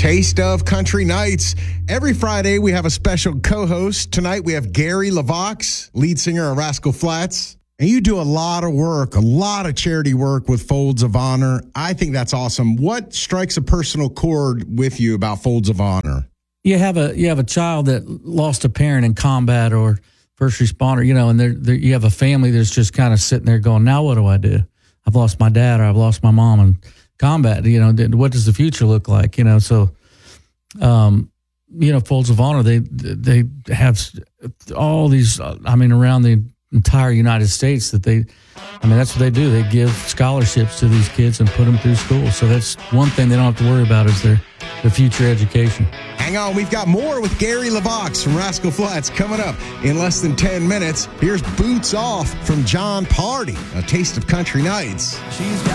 Taste of Country Nights. Every Friday, we have a special co-host. Tonight, we have Gary LaVox, lead singer of Rascal Flatts. And you do a lot of work, a lot of charity work with Folds of Honor. I think that's awesome. What strikes a personal chord with you about Folds of Honor? You have a child that lost a parent in combat or first responder, and you have a family that's just kind of sitting there going, now what do I do? I've lost my dad or I've lost my mom in combat. What does the future look like? Folds of Honor, they have all these, around the entire United States that's what they do. They give scholarships to these kids and put them through school. So that's one thing they don't have to worry about is their future education. Hang on, we've got more with Gary LaVox from Rascal Flatts coming up in less than 10 minutes. Here's Boots Off from John Party, A Taste of Country Nights. She's got